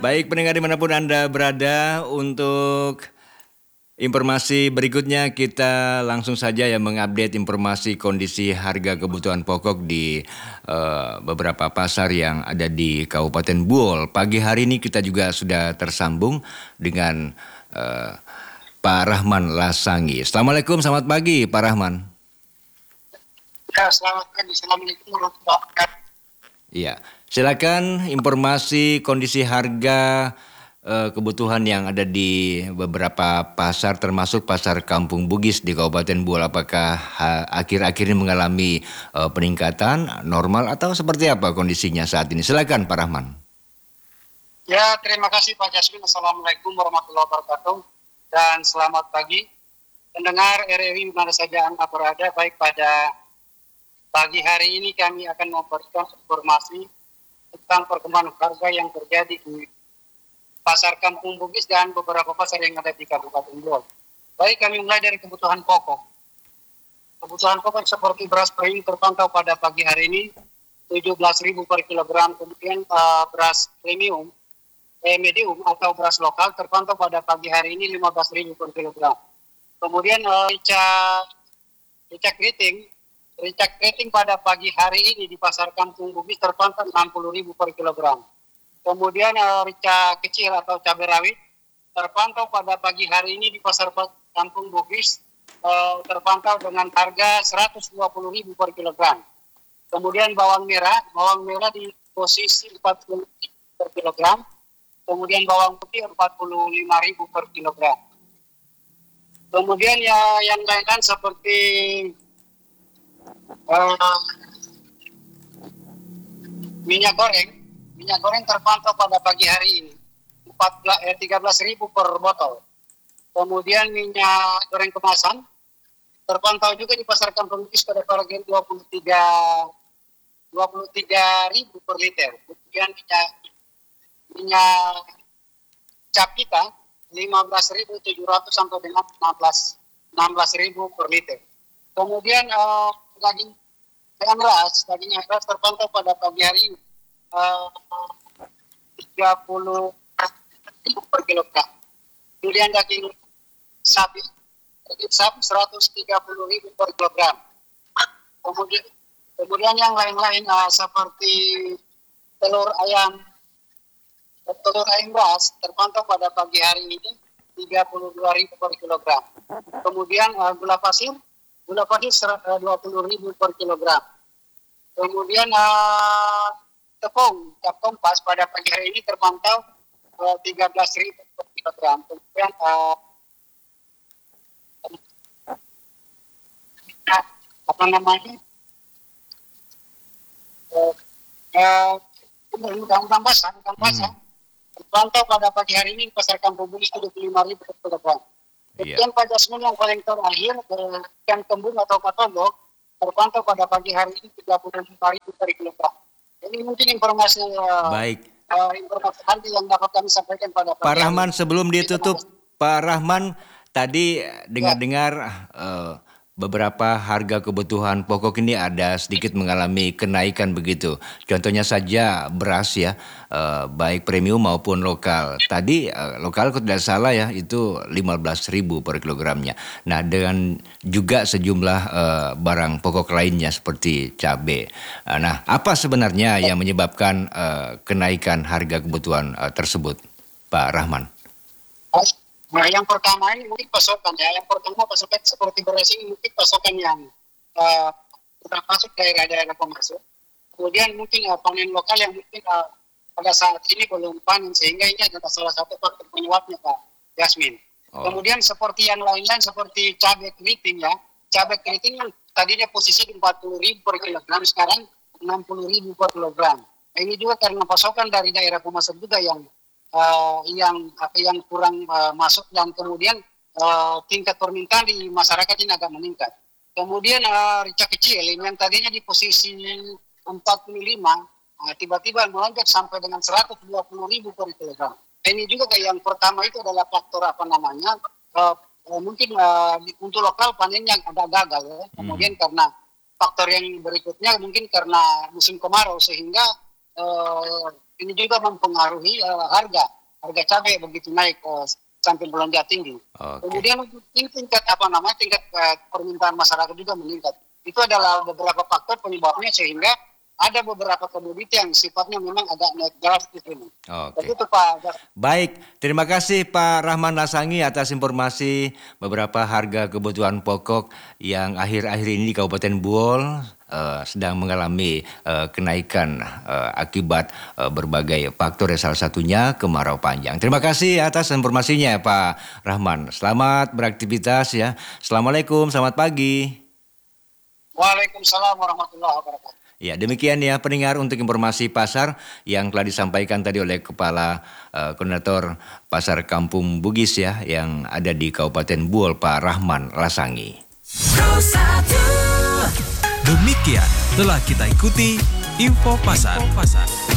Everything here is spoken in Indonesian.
Baik pendengar dimanapun Anda berada, untuk informasi berikutnya kita langsung saja ya mengupdate informasi kondisi harga kebutuhan pokok di beberapa pasar yang ada di Kabupaten Buol. Pagi hari ini kita juga sudah tersambung dengan eh, Pak Rahman Lasangi. Assalamualaikum, selamat pagi Pak Rahman. Ya, selamat pagi. Assalamualaikum warahmatullahi wabarakatuh. Iya, silakan informasi kondisi harga kebutuhan yang ada di beberapa pasar termasuk pasar Kampung Bugis di Kabupaten Buol. Apakah akhir-akhir ini mengalami peningkatan normal atau seperti apa kondisinya saat ini? Silakan Pak Rahman. Ya, terima kasih Pak Jasmin. Assalamualaikum warahmatullahi wabarakatuh. Dan selamat pagi pendengar RRI mana saja Anda berada. Baik, pada pagi hari ini kami akan memberikan informasi tentang perkembangan harga yang terjadi di Pasar Kampung Bugis dan beberapa pasar yang ada di Kabupaten Buol. Baik, kami mulai dari kebutuhan pokok. Kebutuhan pokok seperti beras premium terpantau pada pagi hari ini 17.000 per kilogram. Kemudian beras premium medium atau beras lokal terpantau pada pagi hari ini 15.000 per kilogram. Kemudian rica keriting pada pagi hari ini di Pasar Kampung Bugis terpantau 60.000 per kilogram. Kemudian rica kecil atau cabai rawit terpantau pada pagi hari ini di Pasar Kampung Bugis terpantau dengan harga 120.000 per kilogram. Kemudian bawang merah di posisi 40 per kilogram. Kemudian bawang putih 45.000 per kilogram. Kemudian yang lain seperti minyak goreng terpantau pada pagi hari ini 13.000 per botol. Kemudian minyak goreng kemasan terpantau juga di Pasar Kampung Bugis pada harga 23.000 per liter. Kemudian minyak cap kita 15.700 sampai dengan 16.000 per liter. Kemudian daging ras terpantau pada pagi hari ini 30 per kilogram. Kemudian daging sapi 130.000 per kilogram. Kemudian yang lain-lain seperti telur ayam ras terpantau pada pagi hari ini 32.000 per kilogram. Kemudian gula pasir 20.000 per kilogram. Kemudian tepung cap kompas pada pagi hari ini terpantau 13.000 per kilogram. Kemudian udang basah terpantau pada pagi hari ini di Pasar Kampung Bugis 75.000 per kilogram. Kemudian Pak Jasmin yang paling terakhir ikan kembung atau patondok terpantau pada pagi hari ini 35.000 per kilogram. Ini mungkin informasi yang dapat kami sampaikan pada Pak Rahman. Sebelum ditutup, Pak Rahman, tadi dengar-dengar beberapa harga kebutuhan pokok ini ada sedikit mengalami kenaikan begitu. Contohnya saja beras ya, baik premium maupun lokal. Tadi lokal kalau tidak salah ya itu 15.000 per kilogramnya. Nah, dengan juga sejumlah barang pokok lainnya seperti cabai. Nah, apa sebenarnya yang menyebabkan kenaikan harga kebutuhan tersebut, Pak Rahman? Nah, yang pertama ini mungkin pasokan ya. Yang pertama pasokan seperti beras ini mungkin pasokan yang sudah masuk daerah-daerah pemasok. Kemudian mungkin panen lokal yang mungkin pada saat ini belum panen, sehingga ini adalah salah satu faktor penyebabnya Pak Jasmin. Kemudian seperti yang lain-lain seperti cabai keriting ya. Cabai keriting yang tadinya posisi 40.000 per kilogram sekarang 60.000 per kilogram. Nah, ini juga karena pasokan dari daerah pemasok juga yang kurang masuk, dan kemudian tingkat permintaan di masyarakat ini agak meningkat. Kemudian rica kecil yang tadinya di posisi 45 tiba-tiba melonjak sampai dengan 120.000 per kilogram. Ini juga yang pertama itu adalah faktor mungkin untuk lokal panennya agak gagal ya. Kemudian karena faktor yang berikutnya mungkin karena musim kemarau sehingga ini juga mempengaruhi harga cabai begitu naik sampai melonjak tinggi. Oke. Kemudian ini tingkat permintaan masyarakat juga meningkat. Itu adalah beberapa faktor penyebabnya sehingga ada beberapa komoditi yang sifatnya memang agak naik drastis ini. Oke. Begitu Pak. Baik, terima kasih Pak Rahman Lasangi atas informasi beberapa harga kebutuhan pokok yang akhir-akhir ini di Kabupaten Buol sedang mengalami kenaikan akibat berbagai faktor, salah satunya kemarau panjang. Terima kasih atas informasinya Pak Rahman. Selamat beraktivitas ya. Assalamualaikum, selamat pagi. Waalaikumsalam warahmatullahi wabarakatuh. Ya, demikian ya pendengar untuk informasi pasar yang telah disampaikan tadi oleh Kepala Koordinator Pasar Kampung Bugis ya yang ada di Kabupaten Buol, Pak Rahman Lasangi. Demikian telah kita ikuti info pasar.